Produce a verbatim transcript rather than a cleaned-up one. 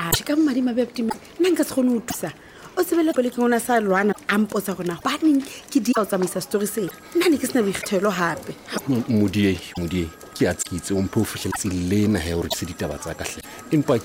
a ka mmadi mabepti nna nka se kgone ho thusa o sebele pele ke ona sa lwana a mposa gona ba neng ke di o tsamaisa story se nna ne ke sena boikgethelo hape modie modie ke a tsitse o mpho fihletse lena he hore se ditaba tsa kahle empa